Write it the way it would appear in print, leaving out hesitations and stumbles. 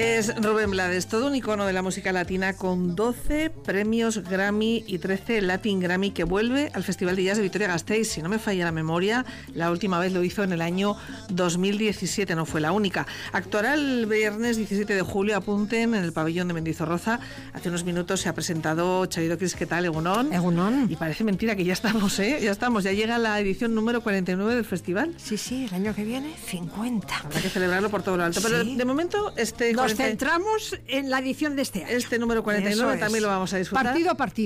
Es Rubén Blades, todo un icono de la música latina con 12 premios Grammy y 13 Latin Grammy, que vuelve al Festival de Jazz de Vitoria-Gasteiz. Si no me falla la memoria, la última vez lo hizo en el año 2017, no fue la única. Actuará el viernes 17 de julio, apunten, en el pabellón de Mendizorroza. Hace unos minutos se ha presentado Chavidokis. ¿Qué tal, Egunon? Egunon. Y parece mentira que ya estamos, ya llega la edición número 49 del festival. Sí, el año que viene, 50. Habrá que celebrarlo por todo lo alto, pero de momento Nos centramos en la edición de este año. Este número 49 también lo vamos a disfrutar. Partido a partido.